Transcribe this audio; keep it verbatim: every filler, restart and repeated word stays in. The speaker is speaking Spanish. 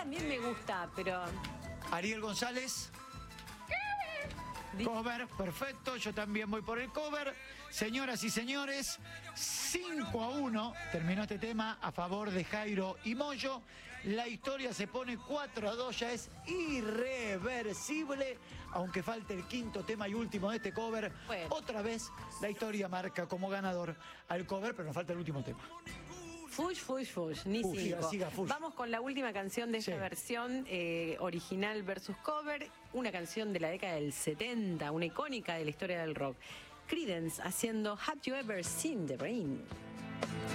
también me gusta, pero... Ariel González. Cover, perfecto, yo también voy por el cover. Señoras y señores, cinco a uno terminó este tema a favor de Jairo y Moyo. La historia se pone cuatro a dos, ya es irreversible, aunque falte el quinto tema y último de este cover. Bueno. Otra vez la historia marca como ganador al cover, pero nos falta el último tema. Fush, fush, fush, ni Fush, cinco. siga, siga, fush. Vamos con la última canción de esta Sí. versión eh, original versus cover, una canción de la década del setenta, una icónica de la historia del rock. Creedence haciendo Have You Ever Seen the Rain?